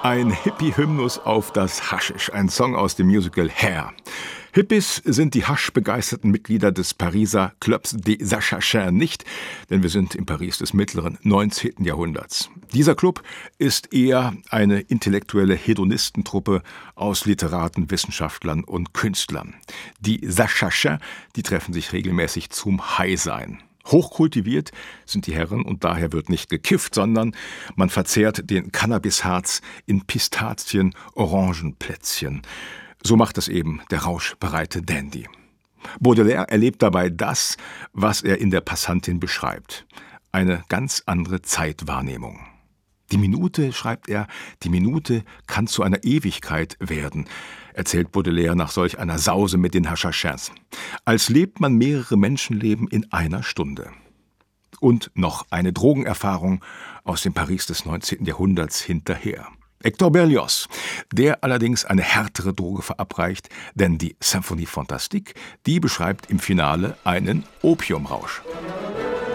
Ein Hippie-Hymnus auf das Haschisch, ein Song aus dem Musical Hair. Hippies sind die haschbegeisterten Mitglieder des Pariser Clubs des Assassins nicht, denn wir sind im Paris des mittleren 19. Jahrhunderts. Dieser Club ist eher eine intellektuelle Hedonistentruppe aus Literaten, Wissenschaftlern und Künstlern. Die Assassins, die treffen sich regelmäßig zum High-Sein. Hochkultiviert sind die Herren und daher wird nicht gekifft, sondern man verzehrt den Cannabisharz in Pistazien, Orangenplätzchen. So macht es eben der rauschbereite Dandy. Baudelaire erlebt dabei das, was er in der Passantin beschreibt. Eine ganz andere Zeitwahrnehmung. Die Minute, schreibt er, die Minute kann zu einer Ewigkeit werden, erzählt Baudelaire nach solch einer Sause mit den Assassins. Als lebt man mehrere Menschenleben in einer Stunde. Und noch eine Drogenerfahrung aus dem Paris des 19. Jahrhunderts hinterher. Hector Berlioz, der allerdings eine härtere Droge verabreicht, denn die Symphonie Fantastique, die beschreibt im Finale einen Opiumrausch.